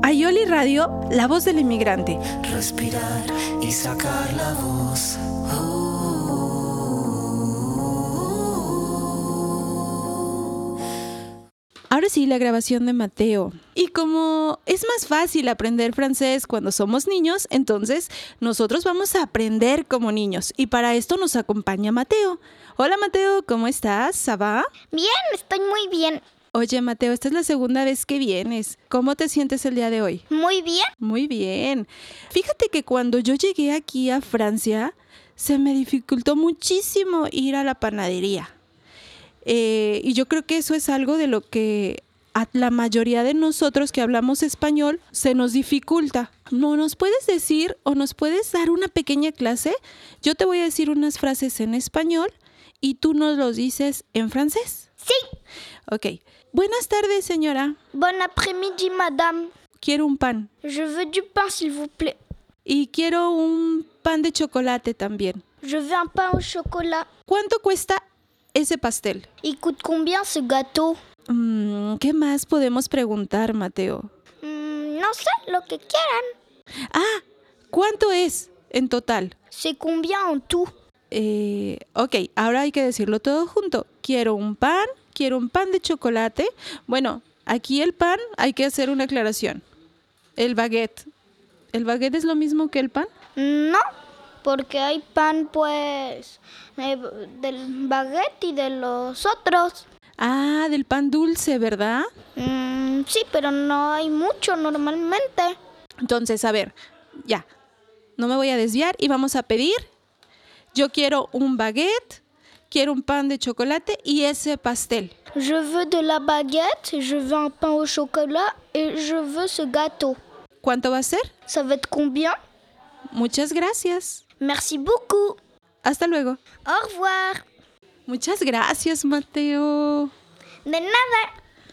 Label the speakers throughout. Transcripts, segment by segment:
Speaker 1: Aioli Radio, la voz del inmigrante.
Speaker 2: Respirar y sacar la voz.
Speaker 1: Ahora sí, la grabación de Mateo. Y como es más fácil aprender francés cuando somos niños, entonces nosotros vamos a aprender como niños. Y para esto nos acompaña Mateo. Hola Mateo, ¿cómo estás? ¿Ça va?
Speaker 3: Bien, estoy muy bien.
Speaker 1: Oye Mateo, esta es la segunda vez que vienes. ¿Cómo te sientes el día de hoy?
Speaker 3: Muy bien.
Speaker 1: Muy bien. Fíjate que cuando yo llegué aquí a Francia, se me dificultó muchísimo ir a la panadería. Y yo creo que eso es algo de lo que a la mayoría de nosotros que hablamos español se nos dificulta. ¿No nos puedes decir o nos puedes dar una pequeña clase? Yo te voy a decir unas frases en español y tú nos los dices en francés.
Speaker 3: Sí.
Speaker 1: Ok. Buenas tardes, señora.
Speaker 3: Bon après-midi, madame.
Speaker 1: Quiero un pan.
Speaker 3: Je veux du pain, s'il vous plaît.
Speaker 1: Y quiero un pan de chocolate también.
Speaker 3: Je veux un pain au chocolat.
Speaker 1: ¿Cuánto cuesta ese pastel?
Speaker 3: Il coûte combien ce gâteau?
Speaker 1: ¿Qué más podemos preguntar, Mateo?
Speaker 3: No sé, lo que quieran.
Speaker 1: Ah, ¿cuánto es en total?
Speaker 3: C'est combien en tout?
Speaker 1: Ok, ahora hay que decirlo todo junto. Quiero un pan de chocolate. Bueno, aquí el pan hay que hacer una aclaración. El baguette. ¿El baguette es lo mismo que el pan?
Speaker 3: No, porque hay pan, pues, del baguette y de los otros.
Speaker 1: Ah, del pan dulce, ¿verdad?
Speaker 3: Sí, pero no hay mucho normalmente.
Speaker 1: Entonces, a ver, ya. No me voy a desviar y vamos a pedir. Yo quiero un baguette, quiero un pan de chocolate y ese pastel.
Speaker 3: Je veux de la baguette, je veux un pain au chocolat et je veux ce gâteau.
Speaker 1: ¿Cuánto va a ser?
Speaker 3: Ça va être combien?
Speaker 1: Muchas gracias.
Speaker 3: Merci beaucoup.
Speaker 1: Hasta luego.
Speaker 3: Au revoir.
Speaker 1: Muchas gracias, Mateo.
Speaker 3: De nada.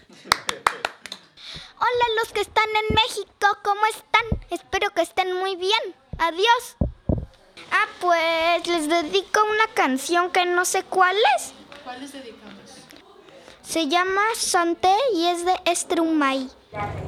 Speaker 3: Hola los que están en México, ¿cómo están? Espero que estén muy bien. Adiós. Ah, pues les dedico una canción que no sé cuál es.
Speaker 1: ¿Cuál les dedicamos?
Speaker 3: Se llama Santé y es de Stromae.